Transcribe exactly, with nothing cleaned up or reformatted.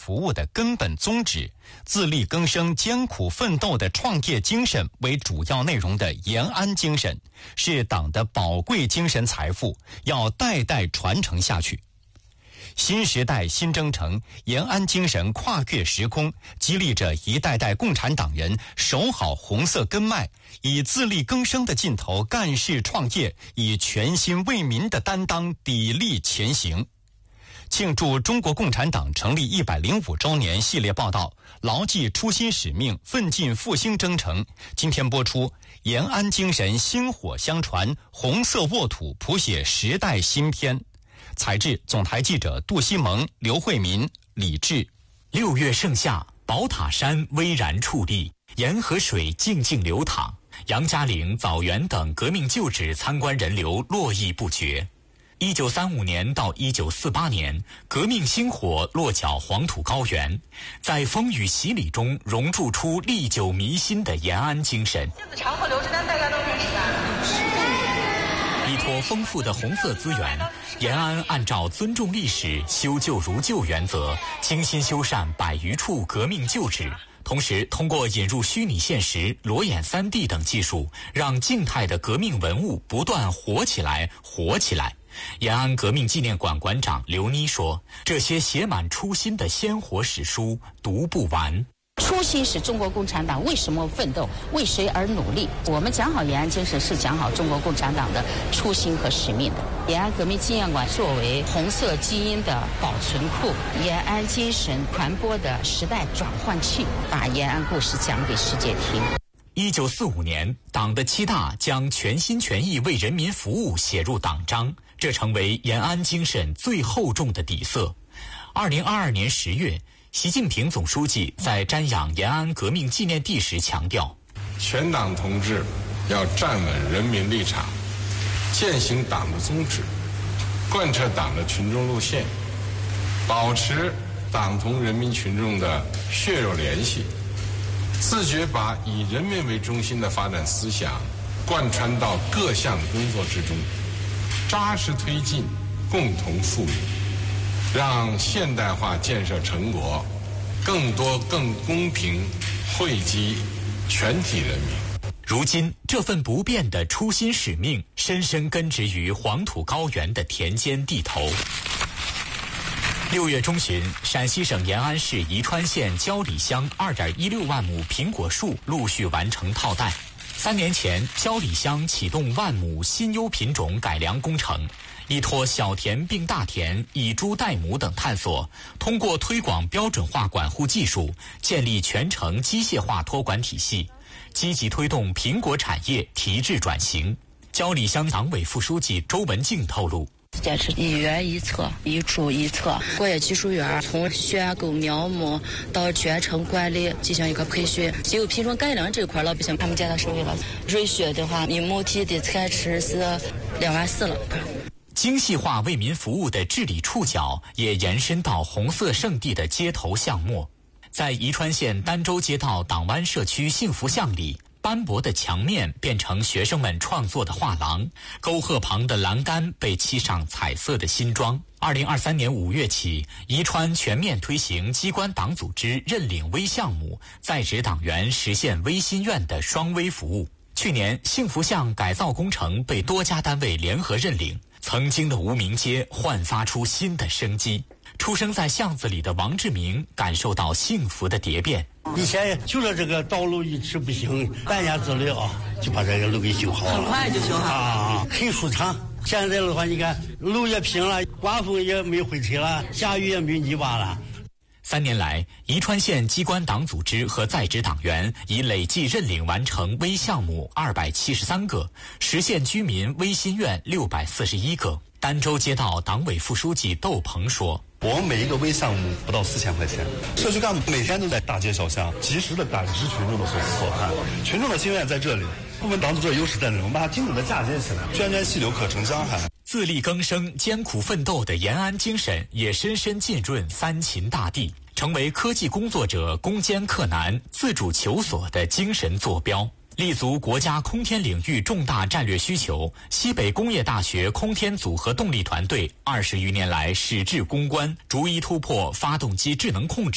服务的根本宗旨，自力更生、艰苦奋斗的创业精神为主要内容的延安精神，是党的宝贵精神财富，要代代传承下去。新时代新征程，延安精神跨越时空，激励着一代代共产党人守好红色根脉，以自力更生的劲头干事创业，以全心为民的担当砥砺前行。庆祝中国共产党成立一百零五周年系列报道，牢记初心使命，奋进复兴征程。今天播出延安精神薪火相传，红色沃土谱写时代新篇。采制总台记者杜西蒙、刘慧民、李志。 六月盛夏，宝塔山巍然矗立，沿河水静静流淌，杨家岭、枣园等革命旧址参观人流络绎不绝。一九三五年到一九四八年，革命星火落脚黄土高原，在风雨洗礼中熔铸出历久弥新的延安精神。 杏子长河流之丹大家都认识吧？ 依托丰富的红色资源，延安按照尊重历史、修旧如旧原则，精心修缮百余处革命旧址。同时，通过引入虚拟现实、裸眼 三 D 等技术，让静态的革命文物不断活起来、活起来。延安革命纪念馆馆长刘妮说：“这些写满初心的鲜活史书读不完。” 初心是中国共产党为什么奋斗，为谁而努力。我们讲好延安精神，是讲好中国共产党的初心和使命的。延安革命纪念馆作为红色基因的保存库，延安精神传播的时代转换器，把延安故事讲给世界听。 一九四五年，党的七大将全心全意为人民服务写入党章，这成为延安精神最厚重的底色。二零二二年十月，习近平总书记在瞻仰延安革命纪念地时强调， 全党同志要站稳人民立场，践行党的宗旨，贯彻党的群众路线，保持党同人民群众的血肉联系，自觉把以人民为中心的发展思想贯穿到各项工作之中，扎实推进共同富裕，让现代化建设成果更多更公平惠及全体人民。 如今，这份不变的初心使命深深根植于黄土高原的田间地头。六月中旬，陕西省延安市宜川县焦里乡 二点一六万亩苹果树陆续完成套袋。三年前，焦里乡启动万亩新优品种改良工程，依托小田并大田、以猪代母等探索，通过推广标准化管护技术，建立全程机械化托管体系，积极推动苹果产业提质转型。焦里乡党委副书记周文静透露， 坚持一园一策，一株一策。果业技术园从选购苗木到全程管理进行一个培训。稀有品种改良这块，老百姓他们接到手里了。瑞雪的话，一亩地的产值是两万四了。 精细化为民服务的治理触角也延伸到红色圣地的街头巷陌。在宜川县儋州街道党湾社区幸福巷里，斑驳的墙面变成学生们创作的画廊，沟壑旁的栏杆被漆上彩色的新装。二零二三年五月起，宜川全面推行机关党组织认领微项目，在职党员实现微心愿的双微服务。去年，幸福巷改造工程被多家单位联合认领，曾经的无名街焕发出新的生机。出生在巷子里的王志明感受到幸福的蝶变。 以前就是这个道路一直不行，半年之内啊就把这个路给修好了， 很快就修好了啊，很舒畅。现在的话，你看路也平了，刮风也没灰尘了，下雨也没泥巴了。 三年来，宜川县机关党组织和在职党员已累计认领完成微项目二百七十三个，实现居民微心愿六百四十一个。儋州街道党委副书记窦鹏说， 我们每一个微项目不到四千块钱，社区干部每天都在大街小巷及时的感知群众的所思所盼，群众的心愿在这里，部门党组织的优势在这里，我们把它精准的嫁接起来，涓涓细流可成江海。 自力更生、艰苦奋斗的延安精神也深深浸润三秦大地，成为科技工作者攻坚克难、自主求索的精神坐标。立足国家空天领域重大战略需求，西北工业大学空天组合动力团队二十余年来矢志攻关，逐一突破发动机智能控制